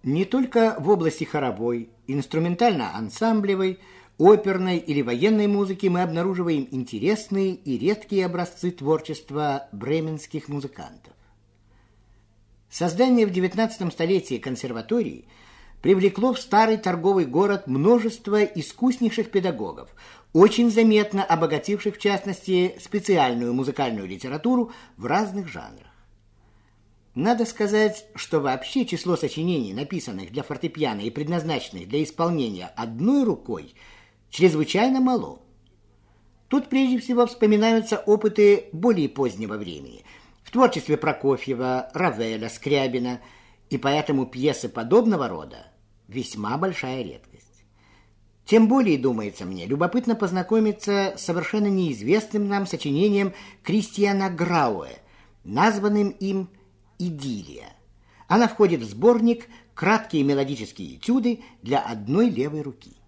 Не только в области хоровой, инструментально-ансамблевой, оперной или военной музыки мы обнаруживаем интересные и редкие образцы творчества бременских музыкантов. Создание в XIX столетии консерватории привлекло в старый торговый город множество искуснейших педагогов, очень заметно обогативших, в частности, специальную музыкальную литературу в разных жанрах. Надо сказать, что вообще число сочинений, написанных для фортепиано и предназначенных для исполнения одной рукой, чрезвычайно мало. Тут прежде всего вспоминаются опыты более позднего времени в творчестве Прокофьева, Равеля, Скрябина, и поэтому пьесы подобного рода весьма большая редкость. Тем более, думается мне, любопытно познакомиться с совершенно неизвестным нам сочинением Кристиана Грауэ, названным им «Идиллия». Она входит в сборник «Краткие мелодические этюды для одной левой руки».